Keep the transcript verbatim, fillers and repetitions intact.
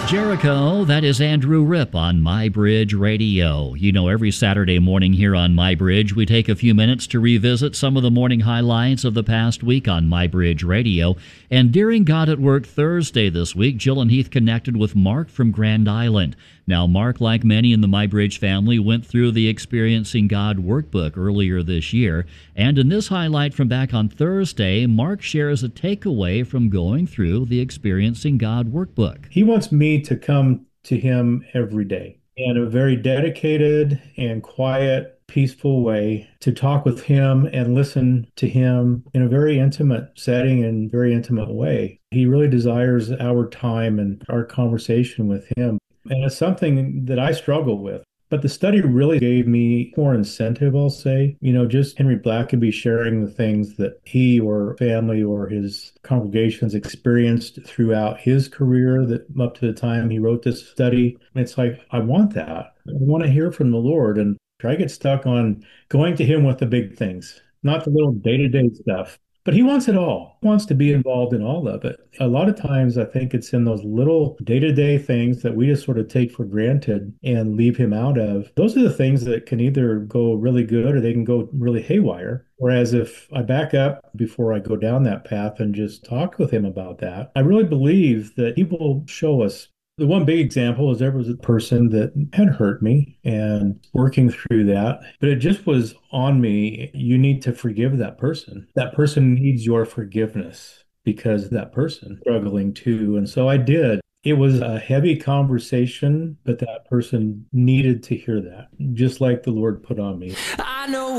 Jericho, that is Andrew Rip on My Bridge Radio. You know, every Saturday morning here on My Bridge, we take a few minutes to revisit some of the morning highlights of the past week on My Bridge Radio. And during God at Work Thursday this week, Jill and Heath connected with Mark from Grand Island. Now, Mark, like many in the My Bridge family, went through the Experiencing God workbook earlier this year. And in this highlight from back on Thursday, Mark shares a takeaway from going through the Experiencing God workbook. He wants me to come to him every day in a very dedicated and quiet, peaceful way to talk with him and listen to him in a very intimate setting and very intimate way. He really desires our time and our conversation with him. And it's something that I struggle with. But the study really gave me more incentive, I'll say. You know, just Henry Blackaby sharing the things that he or family or his congregations experienced throughout his career that up to the time he wrote this study. It's like, I want that. I want to hear from the Lord. And I get stuck on going to him with the big things, not the little day-to-day stuff. But he wants it all. He wants to be involved in all of it. A lot of times, I think it's in those little day-to-day things that we just sort of take for granted and leave him out of. Those are the things that can either go really good or they can go really haywire. Whereas if I back up before I go down that path and just talk with him about that, I really believe that he will show us. The one big example is there was a person that had hurt me and working through that, but it just was on me. You need to forgive that person. That person needs your forgiveness because that person struggling too. And so I did. It was a heavy conversation, but that person needed to hear that, just like the Lord put on me. I know